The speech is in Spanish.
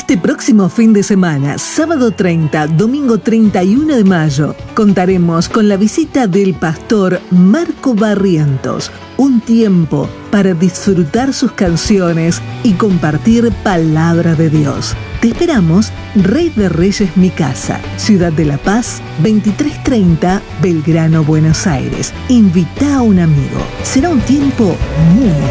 Este próximo fin de semana, sábado 30, domingo 31 de mayo, contaremos con la visita del pastor Marco Barrientos. Un tiempo para disfrutar sus canciones y compartir palabra de Dios. Te esperamos, Rey de Reyes Mi Casa, Ciudad de La Paz, 2330, Belgrano, Buenos Aires. Invita a un amigo. Será un tiempo muy